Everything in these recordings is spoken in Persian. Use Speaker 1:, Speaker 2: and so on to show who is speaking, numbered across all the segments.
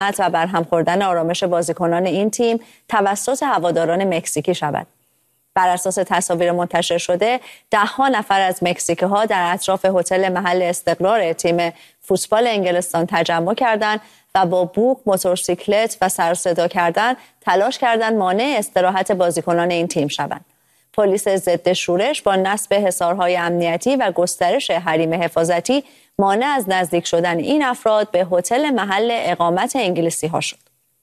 Speaker 1: و برهم خوردن آرامش بازیکنان این تیم توسط هواداران مکزیکی شود. بر اساس تصاویر منتشر شده، ده‌ها نفر از مکزیکی‌ها در اطراف هتل محل استقرار تیم فوتبال انگلستان تجمع کردند و با بوق، موتورسیکلت و سر و صدا کردن تلاش کردند مانع استراحت بازیکنان این تیم شوند. پلیس ضد شورش با نصب حصارهای امنیتی و گسترش حریم حفاظتی مانع از نزدیک شدن این افراد به هتل محل اقامت انگلیسی‌ها شد.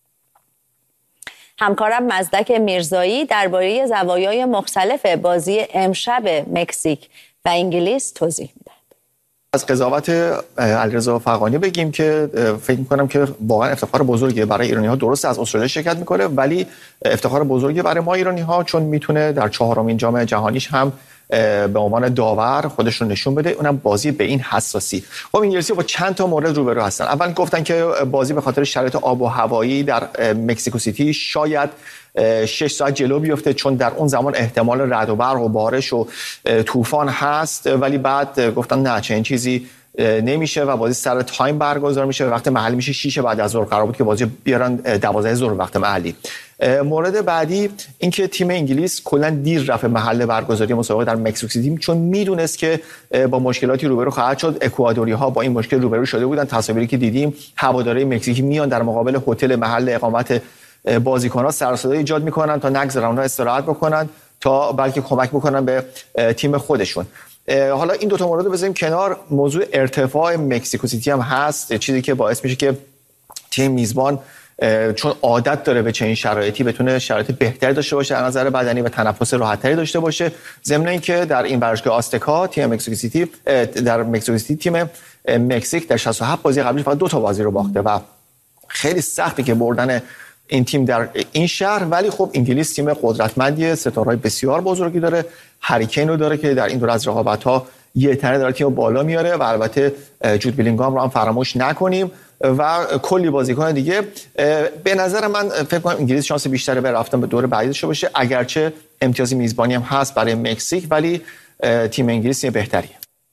Speaker 1: همکارم مزدک میرزایی درباره زوایای مختلف بازی امشب مکزیک و انگلیس توضیح میدهد.
Speaker 2: از قضاوت علیرضا فغانی بگیم که فکر می‌کنم که واقعا افتخار بزرگی برای ایرانی‌ها، درست از استرالیا شرکت می‌کنه ولی افتخار بزرگی برای ما ایرانی‌ها، چون میتونه در 4مین جام جهانیش هم به عنوان داور خودش رو نشون بده، اونم بازی به این حساسی. خب انگلیسی با چند تا مورد روبرو هستن. اول گفتن که بازی به خاطر شرایط آب و هوایی در مکزیکو سیتی شاید 6 ساعت جلو بیفته، چون در اون زمان احتمال رعد و برق و بارش و طوفان هست، ولی بعد گفتن نه، چنین چیزی نمیشه و بازی سر تایم برگزار میشه. وقت محلی میشه 6 بعد از ظهر، قرار بود که بازی بیارن 12 ظهر وقت محلی. مورد بعدی اینکه تیم انگلیس کلا دیر رفت محل برگزاری مسابقه در مکزیکو سیتی، چون میدونست که با مشکلاتی روبرو خواهد شد. اکوادوری ها با این مشکل روبرو شده بودن. تصاویری که دیدیم، هواداری مکزیکی میان در مقابل هتل محل اقامت بازیکن‌ها سر و صدا ایجاد میکنن تا نگذارن اونها استراحت بکنن، تا بلکه کمک بکنن به تیم خودشون. حالا این دو تا مورد رو بذاریم کنار. موضوع ارتفاع مکزیکو سیتی هم هست، چیزی که باعث میشه که تیم میزبان چون عادت داره به چنین شرایطی بتونه شرایط بهتری داشته باشه از نظر بدنی و تنفس راحت‌تری داشته باشه. ضمن اینکه در این ورزشگاه آزتکا تیم مکزیکو سیتی در مکزیکو سیتی تیم مکزیک در 67 بازی قبلی فقط 2 تا بازی رو باخته و خیلی سخته که بردن این تیم در این شهر. ولی خب انگلیس تیم قدرتمندیه، ستاره‌های بسیار بزرگی داره، هری کین رو داره که در این دور از رقابت‌ها یه تنه داره تیم بالا میاره و البته جود بلینگهام رو هم فراموش نکنیم و کلی بازیکن دیگه. به نظر من فکر کنم انگلیس شانس بیشتری برای رفتن به دور بعدی داشته باشه، اگرچه امتیاز میزبانی هم هست برای مکزیک، ولی تیم انگلیس بهتریه.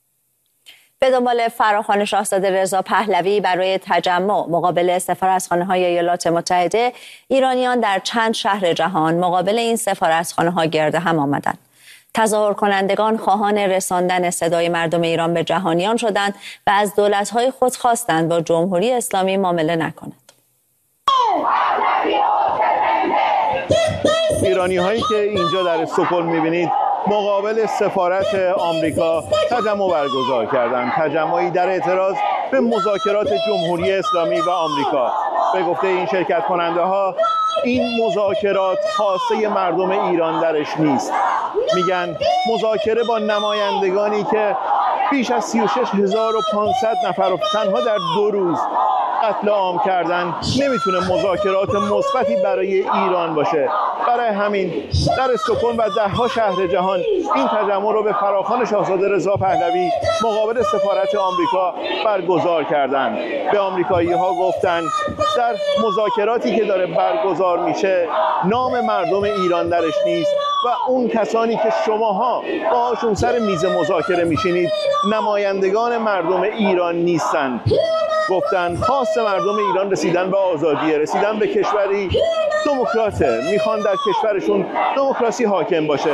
Speaker 1: به دنبال فراخوان شاهزاده رضا پهلوی برای تجمع مقابل سفارتخانه‌های ایالات متحده، ایرانیان در چند شهر جهان مقابل این سفارتخانه‌ها گرد هم آمدند. تظاهر کنندگان خواهان رساندن صدای مردم ایران به جهانیان شدند و از دولت‌های خود خواستند با جمهوری اسلامی معامله نکنند.
Speaker 3: ایرانی‌هایی که اینجا در استکهلم می‌بینید مقابل سفارت آمریکا تجمع برگزار کردند. تجمعی در اعتراض به مذاکرات جمهوری اسلامی و آمریکا. به گفته این شرکت کننده ها، این مذاکرات خواسته مردم ایران درش نیست. میگن مذاکره با نمایندگانی که بیش از 36,500 نفر رو تنها در 2 روز قتل عام کردن نمیتونه مذاکرات مثبتی برای ایران باشه. برای همین در استکهلم و 10 شهر جهان این تجمع رو به فراخوان شاهزاده رضا پهلوی مقابل سفارت آمریکا برگزار کردند. به آمریکایی‌ها گفتن در مذاکراتی که داره برگزار میشه نام مردم ایران درش نیست و اون کسانی که شماها باهاشون سر میز مذاکره میشینید نمایندگان مردم ایران نیستن. گفتن خواست مردم ایران رسیدن به آزادیه، رسیدن به کشوری دموکراته، میخوان در کشورشون دموکراسی حاکم باشه.